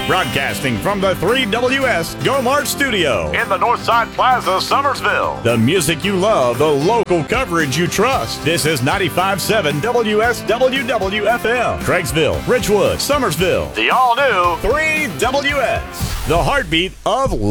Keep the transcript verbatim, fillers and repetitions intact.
Broadcasting from the three W S Go Mart Studio in the Northside Plaza, Summersville. The music you love, the local coverage you trust. This is ninety-five point seven W S W W F M. Craigsville, Ridgewood, Summersville. The all-new three W S. The heartbeat of